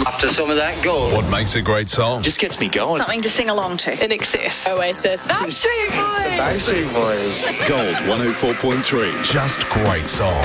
After some of that gold. What makes a great song? Just gets me going. Something to sing along to. In excess. Oasis. Backstreet Boys. Backstreet Boys. Gold 104.3. Just great song.